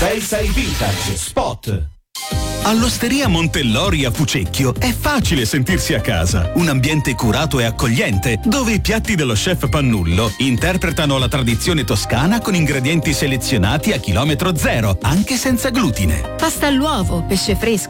66 Vintage Spot. All'Osteria Montellori a Fucecchio è facile sentirsi a casa. Un ambiente curato e accogliente, dove i piatti dello chef Pannullo interpretano la tradizione toscana con ingredienti selezionati a chilometro zero, anche senza glutine. Pasta all'uovo, pesce fresco,